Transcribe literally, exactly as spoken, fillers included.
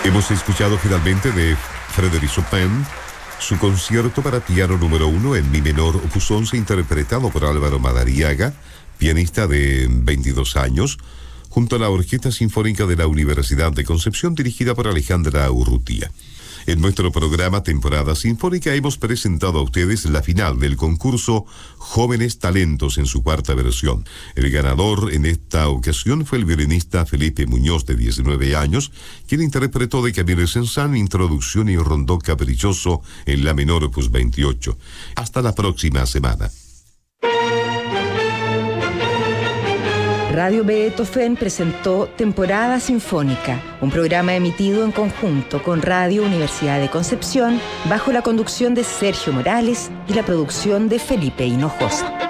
Hemos escuchado finalmente de Frédéric Chopin su concierto para piano número uno en mi menor opus once, interpretado por Álvaro Madariaga, pianista de veintidós años, junto a la Orquesta Sinfónica de la Universidad de Concepción, dirigida por Alejandra Urrutia. En nuestro programa Temporada Sinfónica hemos presentado a ustedes la final del concurso Jóvenes Talentos en su cuarta versión. El ganador en esta ocasión fue el violinista Felipe Muñoz, de diecinueve años, quien interpretó de Camille Saint-Saëns Introducción y Rondó Caprichoso en la menor opus veintiocho. Hasta la próxima semana. Radio Beethoven presentó Temporada Sinfónica, un programa emitido en conjunto con Radio Universidad de Concepción, bajo la conducción de Sergio Morales y la producción de Felipe Hinojosa.